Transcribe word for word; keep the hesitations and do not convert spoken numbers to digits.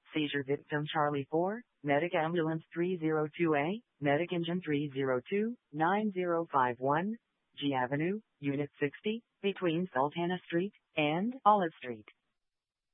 Seizure victim Charlie four, Medic Ambulance three zero two A, Medic Engine three zero two, nine zero five one, G Avenue, Unit sixty, between Sultana Street and Olive Street.